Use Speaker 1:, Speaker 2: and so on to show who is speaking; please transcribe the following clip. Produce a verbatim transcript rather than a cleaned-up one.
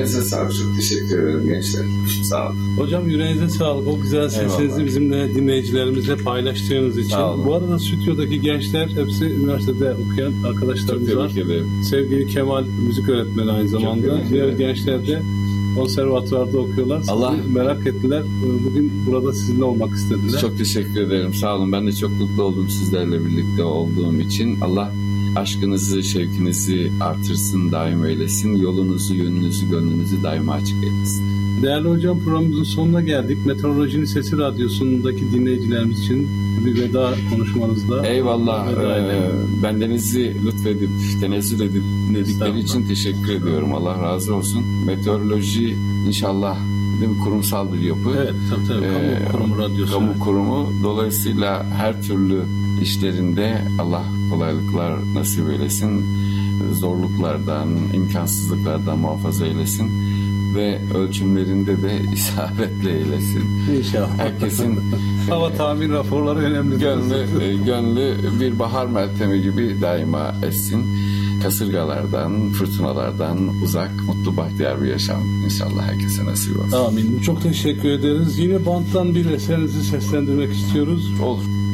Speaker 1: Yüreğinize sağlık. Çok teşekkür ederim gençler. Sağ olun.
Speaker 2: Hocam yüreğinize sağlık. O güzel sesinizi
Speaker 1: Eyvallah.
Speaker 2: bizimle, dinleyicilerimizle paylaştığınız için. Bu arada stüdyodaki gençler hepsi üniversitede okuyan arkadaşlarımız var. Sevgili Kemal müzik öğretmeni aynı zamanda. Diğer gençler de konservatuvarda okuyorlar. Sizi Allah merak ettiler. Bugün burada sizinle olmak istediler.
Speaker 1: Çok teşekkür ederim. Sağ olun. Ben de çok mutlu oldum sizlerle birlikte olduğum için. Allah aşkınızı, şevkinizi artırsın, daim eylesin. Yolunuzu, yönünüzü, gönlünüzü daima açık eylesin.
Speaker 2: Değerli hocam, programımızın sonuna geldik. Meteorolojinin Sesi Radyosu'ndaki dinleyicilerimiz için bir veda konuşmanızda.
Speaker 1: Eyvallah. Ee, bendenizi lütfedip, tenezzül edip dedikleri için teşekkür ediyorum. Allah razı olsun. Meteoroloji inşallah değil mi, kurumsal bir yapı.
Speaker 2: Evet, tabii tabii. Kamu ee, kurumu radyosu.
Speaker 1: Kamu kurumu. Dolayısıyla her türlü işlerinde Allah kolaylıklar nasip eylesin. Zorluklardan, imkansızlıklardan muhafaza eylesin. Ve ölçümlerinde de isabetle eylesin.
Speaker 2: İnşallah.
Speaker 1: Herkesin
Speaker 2: hava tahmin raporları önemli.
Speaker 1: Gönlü, gönlü bir bahar meltemi gibi daima essin. Kasırgalardan, fırtınalardan uzak, mutlu, bahtiyar bir yaşam inşallah herkese nasip olsun.
Speaker 2: Amin. Çok teşekkür ederiz. Yine banttan bir eserinizi seslendirmek istiyoruz.
Speaker 1: Olur.